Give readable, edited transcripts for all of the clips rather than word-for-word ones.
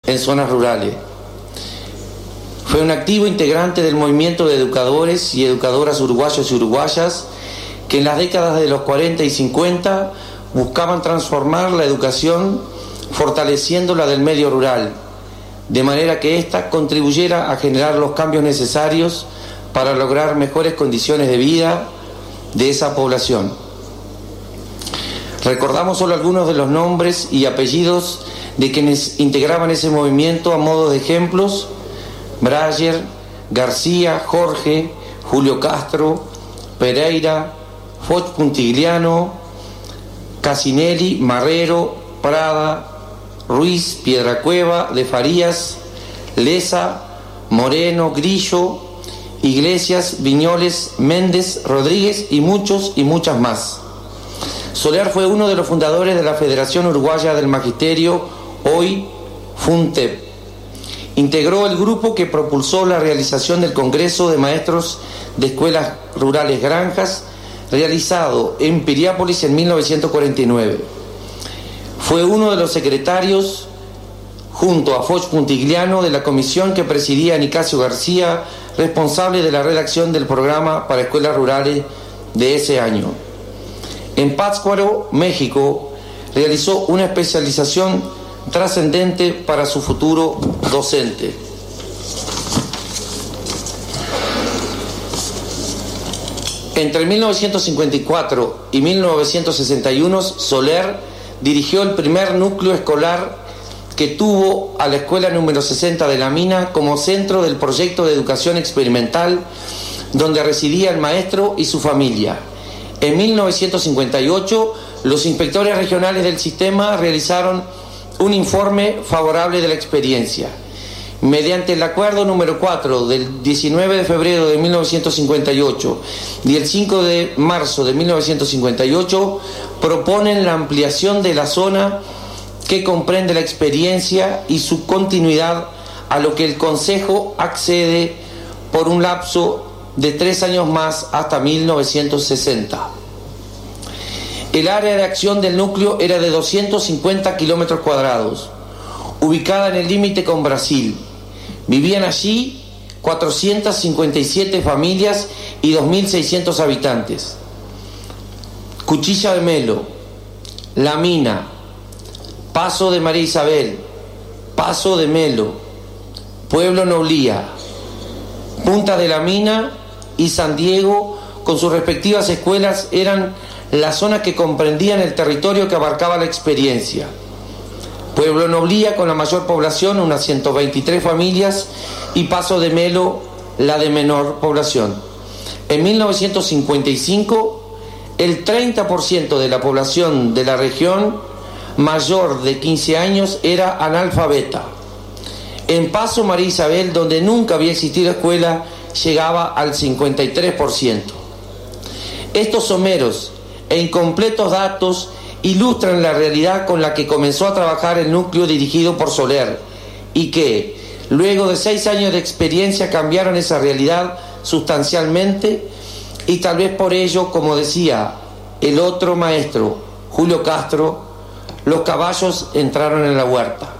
en zonas rurales. Fue un activo integrante del movimiento de educadores y educadoras uruguayos y uruguayas que en las décadas de los 40 y 50 buscaban transformar la educación fortaleciendo la del medio rural, de manera que ésta contribuyera a generar los cambios necesarios para lograr mejores condiciones de vida de esa población. Recordamos solo algunos de los nombres y apellidos de quienes integraban ese movimiento a modo de ejemplos: Breyer, García, Jorge, Julio Castro, Pereira, Foch Puntigliano, Casinelli, Marrero, Prada, Ruiz, Piedracueva, De Farías, Leza, Moreno, Grillo, Iglesias, Viñoles, Méndez, Rodríguez y muchos y muchas más. Soler fue uno de los fundadores de la Federación Uruguaya del Magisterio, hoy FUNTEP. Integró el grupo que propulsó la realización del Congreso de Maestros de Escuelas Rurales Granjas, realizado en Piriápolis en 1949. Fue uno de los secretarios, junto a Foch Puntigliano, de la comisión que presidía Nicasio García, responsable de la redacción del programa para escuelas rurales de ese año. En Pátzcuaro, México, realizó una especialización trascendente para su futuro docente. Entre 1954 y 1961, Soler dirigió el primer núcleo escolar que tuvo a la escuela número 60 de La Mina como centro del proyecto de educación experimental, donde residía el maestro y su familia. En 1958, los inspectores regionales del sistema realizaron un informe favorable de la experiencia. Mediante el acuerdo número 4 del 19 de febrero de 1958 y el 5 de marzo de 1958, proponen la ampliación de la zona que comprende la experiencia y su continuidad, a lo que el Consejo accede por un lapso de 3 años más hasta 1960. El área de acción del núcleo era de 250 kilómetros cuadrados, ubicada en el límite con Brasil. Vivían allí 457 familias y 2.600 habitantes. Cuchilla de Melo, La Mina, Paso de María Isabel, Paso de Melo, Pueblo Noblía, Punta de la Mina y San Diego, con sus respectivas escuelas, eran las zonas que comprendían el territorio que abarcaba la experiencia. Pueblo Noblía, con la mayor población, unas 123 familias, y Paso de Melo, la de menor población. En 1955, el 30% de la población de la región mayor de 15 años era analfabeta. En Paso María Isabel, donde nunca había existido escuela, llegaba al 53%. Estos someros e incompletos datos ilustran la realidad con la que comenzó a trabajar el núcleo dirigido por Soler, y que, luego de 6 años de experiencia, cambiaron esa realidad sustancialmente, y tal vez por ello, como decía el otro maestro, Julio Castro, los caballos entraron en la huerta.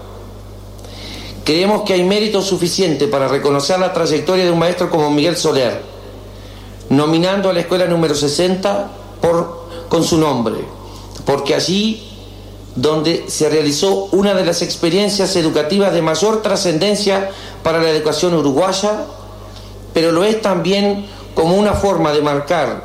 Creemos que hay mérito suficiente para reconocer la trayectoria de un maestro como Miguel Soler, nominando a la escuela número 60 con su nombre, porque allí donde se realizó una de las experiencias educativas de mayor trascendencia para la educación uruguaya, pero lo es también como una forma de marcar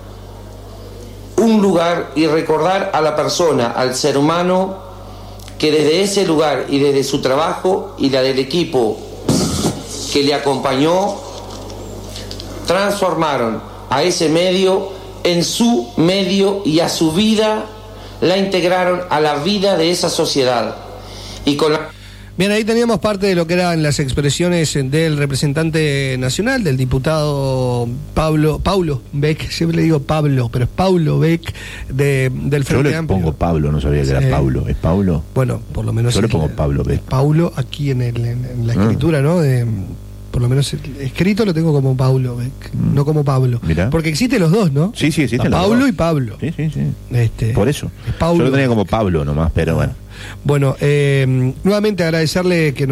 un lugar y recordar a la persona, al ser humano, que desde ese lugar y desde su trabajo y la del equipo que le acompañó, transformaron a ese medio en su medio y a su vida la integraron a la vida de esa sociedad. Y con la... Bien, ahí teníamos parte de lo que eran las expresiones del representante nacional, del diputado Paulo Beck, siempre le digo Pablo, pero es Paulo Beck del Frente Amplio. Yo le pongo Pablo, no sabía que era Paulo. ¿Es Paulo? Bueno, por lo menos... Yo le pongo Pablo Beck. Paulo aquí en la escritura, ¿no? Por lo menos escrito lo tengo como Paulo Beck, no como Pablo. Mirá. Porque existen los dos, ¿no? Sí, existen los dos. Paulo y Pablo. Sí. Por eso. Paulo. Yo lo tenía como Pablo nomás, pero bueno. Bueno, nuevamente agradecerle que